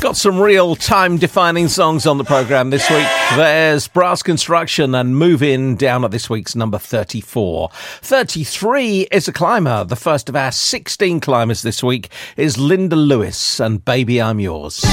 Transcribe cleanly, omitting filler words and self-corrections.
got some real time-defining songs on the programme this week. There's Brass Construction and Move In down at this week's number 34. 33 is a climber. The first of our 16 climbers this week is Linda Lewis and Baby I'm Yours.